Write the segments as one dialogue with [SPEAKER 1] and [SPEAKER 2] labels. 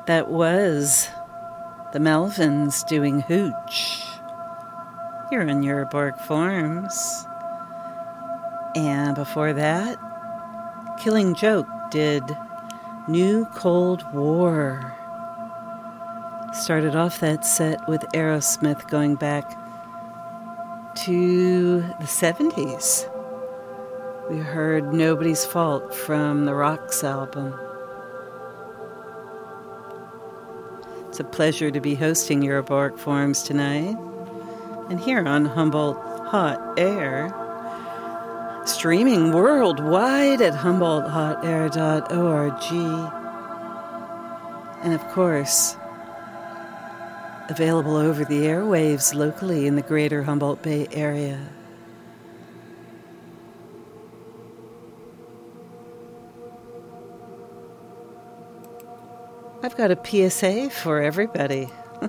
[SPEAKER 1] That was the Melvins doing Hooch here on Euroborg Farms. And before that, Killing Joke did New Cold War. Started off that set with Aerosmith going back to the 70s. We heard Nobody's Fault from the Rocks album. It's a pleasure to be hosting Euroborg Forums tonight. And here on Humboldt Hot Air, streaming worldwide at HumboldtHotAir.org. And of course, available over the airwaves locally in the greater Humboldt Bay area. I've got a PSA for everybody.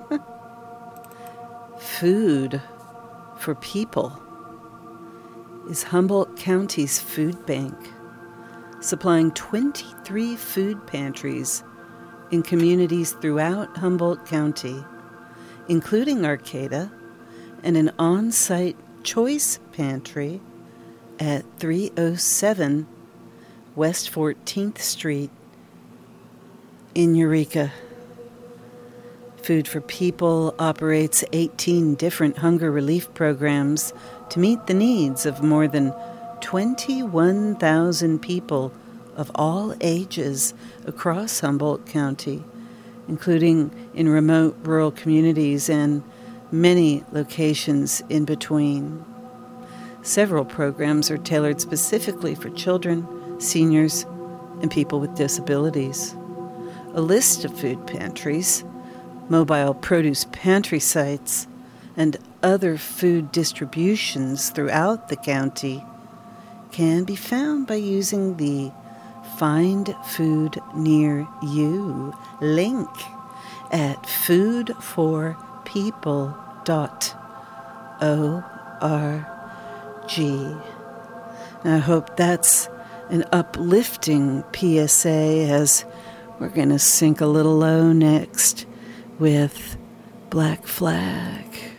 [SPEAKER 1] Food for People is Humboldt County's food bank, supplying 23 food pantries in communities throughout Humboldt County, including Arcata, and an on-site choice pantry at 307 West 14th Street in Eureka. Food for People operates 18 different hunger relief programs to meet the needs of more than 21,000 people of all ages across Humboldt County, including in remote rural communities and many locations in between. Several programs are tailored specifically for children, seniors, and people with disabilities. A list of food pantries, mobile produce pantry sites, and other food distributions throughout the county can be found by using the Find Food Near You link at foodforpeople.org. And I hope that's an uplifting PSA as we're going to sink a little low next with Black Flag.